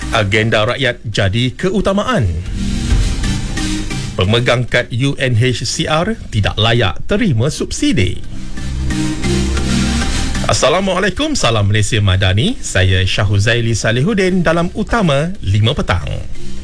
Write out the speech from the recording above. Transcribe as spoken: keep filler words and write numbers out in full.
Agenda rakyat jadi keutamaan. Pemegang kad U N H C R tidak layak terima subsidi. Assalamualaikum, salam Malaysia Madani. Saya Syahuzaili Salihuddin dalam Utama lima Petang.